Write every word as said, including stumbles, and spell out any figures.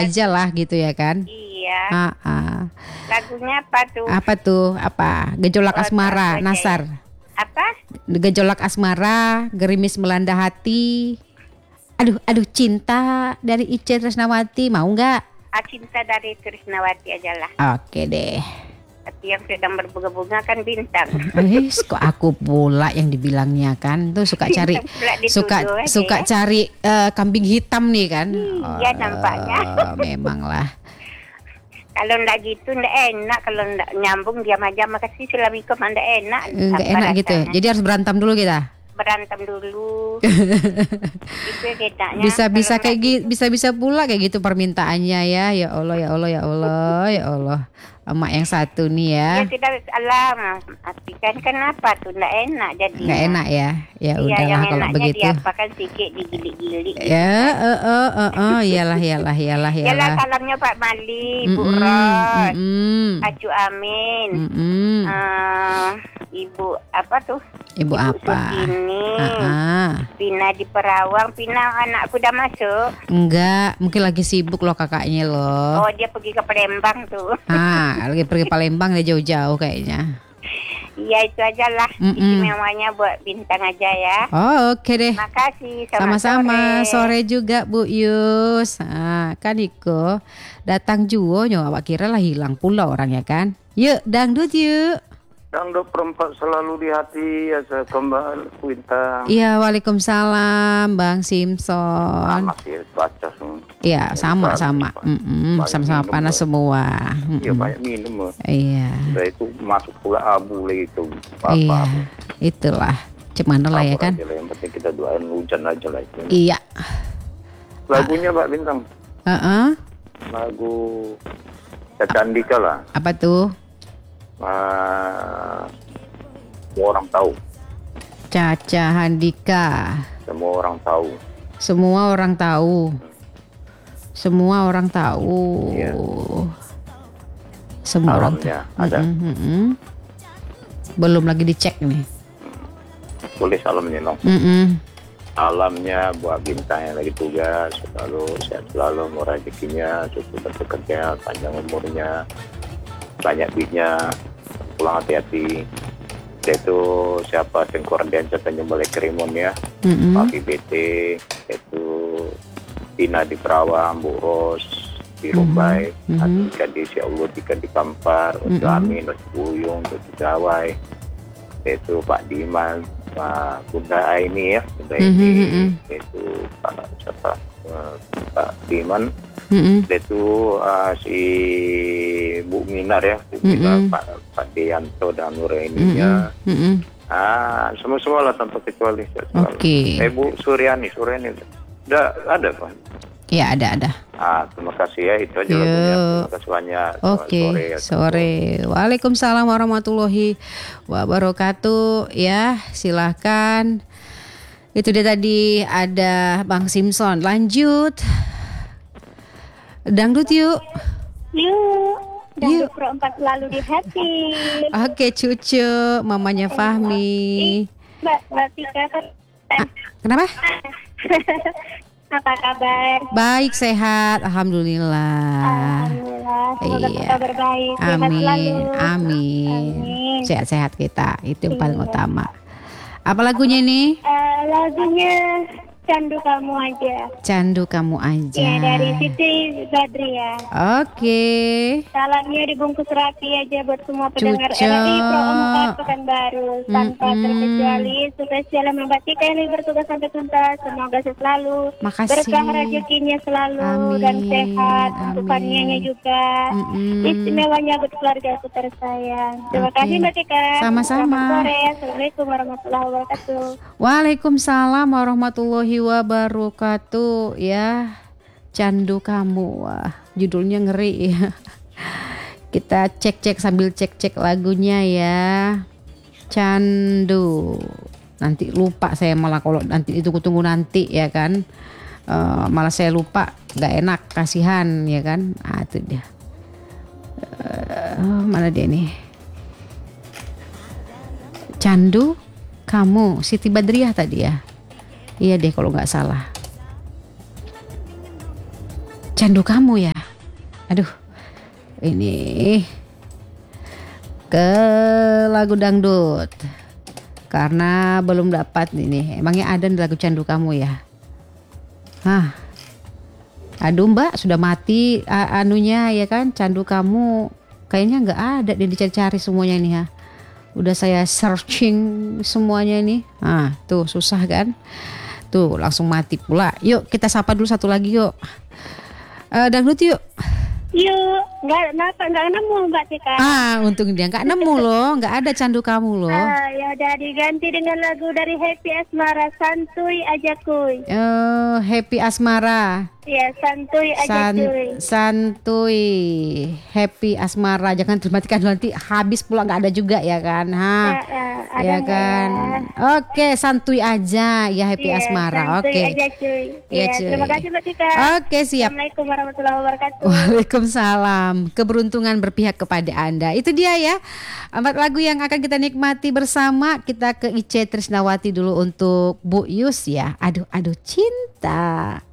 aja lah gitu ya kan. Iya. Ah, ah. Lagunya apa tuh? Apa tuh? Apa? Gejolak Oh, asmara, tahu aja Nasar. ya. Apa? Gejolak asmara, gerimis melanda hati. Aduh, aduh cinta dari Ica Tresnawati, mau nggak? Ah, Cinta dari Trisnawati aja lah. Oke deh. Tapi yang sedang berbunga-bunga kan Bintang. Eh, kok aku pula yang dibilangnya kan? Tuh suka cari Pula dituduh suka aja suka ya. cari eh, kambing hitam nih kan? Iya, nampaknya. Oh, memang lah. Kalau ndak gitu ndak enak. Kalau ndak nyambung diam aja. Makasih Assalamualaikum, ndak enak. Enggak Apa enak gitu. rasanya? Jadi harus berantem dulu kita. Berantem dulu. Itu bedanya. Bisa bisa Kalau kayak ndak gitu, bisa bisa pula kayak gitu permintaannya ya. Ya Allah, ya Allah, ya Allah, ya Allah. Emak yang satu nih ya. Ya tidak salah. Tapi kan kenapa tuh ndak enak jadi. Nggak enak ya. Ya Iya, udahlah yang kalau enaknya begitu. diapakan sikit digilik-gilik. Ya, eh eh eh eh, iyalah iyalah iyalah Yalah, iyalah. salamnya Pak Mali, Bu Mm-mm, Ros, mm-mm, Acu Amin, mm-mm. eh, Ibu apa tuh? Ibu apa? Sutini, Ah, ah. Pina di Perawang. Pina anakku udah masuk. Enggak, mungkin lagi sibuk loh kakaknya loh. Oh, dia pergi ke Palembang tuh. Ah, lagi pergi Palembang dia jauh-jauh kayaknya. Iya, itu aja lah. Mm-mm. Istimewanya buat Bintang aja ya. Oh, oke deh. Makasih. Selamat Sama-sama, sore. sore juga Bu Yus. Ah, kan Iko datang juo nyo, awak kira lah hilang pula orangnya kan. Yuk, dangdut yuk. Dangdut perempat selalu di hati, ya saya kembali Bintang. Iya, waalaikumsalam Bang Simpson. Masih baca semua. Iya, sama-sama. Mm-mm, Banyak sama-sama minum, panas Bang. semua. Iya Mm-mm. banyak minum. Bang. Iya. Udah itu masuk pula abu lagi itu. Iya, Apa-apa. itulah. Cuman lah ya Abu kan. aja lah, yang penting kita doain hujan aja lah itu. Iya. Lagunya Mbak Bintang, Heeh. lagu Caca Andika lah. Apa tuh? Ah, semua orang tahu, Caca Handika. semua orang tahu. Semua orang tahu. Semua orang tahu. Iya. Semua orang tahu. Alamnya ada. Mm-mm, mm-mm. Belum lagi dicek nih. Boleh salamnya dong. Mm-mm. Alamnya buat Bintang yang lagi tugas, selalu sehat selalu, murah rezekinya, cukup bekerja, panjang umurnya, banyak duitnya, pulang hati-hati. Itu siapa Tengkorak dan catanya balik kerimun ya, Mm-mm. Papi B T, itu Tina di Perawang, Bu Ros di Rumbai, Mhm. Atika di Si Allah, Tika di Kampar, untuk Mhm. Amin, untuk Buyung, untuk Gawai, itu Pak Diman, Pak Bunda Aini ya, Bunda Mhm, Aini, mhm. itu Pak siapa, eh, Pak Diman, Mm-mm. itu uh, si Bu Minar ya, Bu Minar, Mm-mm. Pak Pak Deyanto dan Nuraininya, Mm-mm. ah semua semua lah tanpa kecuali. Oke. Eh Bu Suryani, Suryani, udah ada Pak. Ya, ada ada. Ah terima kasih ya, itu aja Yuk. lagunya. Terima kasih banyak. Selamat Oke, sore, ya. sore. Waalaikumsalam warahmatullahi wabarakatuh. Ya, silahkan. Itu dia tadi ada Bang Simpson. Lanjut. Dangdut yuk. Yuk. Yuk. Dangdut perempat selalu di hati. Oke, cucu, mamanya Fahmi. Mbak, Mbak Tika kan. Kenapa? Apa kabar? Baik, sehat, alhamdulillah. Alhamdulillah, semoga Iya. kabar baik. Sehat Amin, selalu. amin. Amin. Sehat-sehat kita, itu yang paling Iya. utama. Apa lagunya nih? Eh, lagunya Candu Kamu Aja. Candu kamu aja. Ya, dari Siti Badriah. Oke. Salamnya dibungkus rapi aja buat semua pendengar Cucok. R R I Pro empat Pekanbaru. Tanpa Mm-mm. terkecuali, sukses dalam Mbak Tika yang bertugas sampai tuntas. Semoga selalu Makasih. berkah rezekinya selalu Amin. dan sehat. Untuk Amin. Fanianya juga. Mm-mm. Istimewanya buat keluarga aku tersayang. Terima Oke. kasih Mbak Tika. Sama-sama. Selamat sore. Assalamualaikum warahmatullahi wabarakatuh. Waalaikumsalam warahmatullahi wabarakatuh. Ya, Candu kamu. Wah, judulnya ngeri ya. Kita cek-cek sambil cek-cek lagunya ya. Candu. Nanti lupa saya malah kalau nanti itu tunggu nanti ya kan. Eh, malah saya lupa, nggak enak, kasihan ya kan. Ah, itu dia. Eh, mana dia nih? Candu kamu, Siti Badriah tadi ya. Iya deh kalau nggak salah. Candu kamu ya. Aduh, ini ke lagu dangdut. Karena belum dapat ini. Emangnya ada di lagu candu kamu ya? Hah. Aduh Mbak, sudah mati a- anunya ya kan, candu kamu. Kayaknya nggak ada, dia dicari-cari semuanya nih ya. Udah saya searching semuanya nih. Ah, tuh susah kan? Tuh langsung mati pula. Yuk kita sapa dulu satu lagi yuk. Uh, dangdut yuk. Yuk, nggak nggak nggak nemu Mbak Tika. Ah, untung dia nggak nemu loh, nggak ada candu kamu loh. Ah, ya udah diganti dengan lagu dari Happy Asmara, Santuy Aja Kuy. Uh, Happy Asmara. Ya, Santuy Aja San, Kuy. santuy Happy Asmara, jangan dimatikan nanti habis pula nggak ada juga ya kan, ha? Ah, ah, ada Ya nggak kan. ya? Oke, santuy aja ya Happy Iya, Asmara. Santuy Oke. Aja Cuy. Iya, Ya, cuy. terima kasih Mbak Tika. Oke, siap. Assalamualaikum warahmatullahi wabarakatuh. Waalaikumsalam. Keberuntungan berpihak kepada Anda. Itu dia ya. Empat lagu yang akan kita nikmati bersama. Kita ke Ice Trisnawati dulu untuk Bu Yus ya. Aduh, aduh cinta.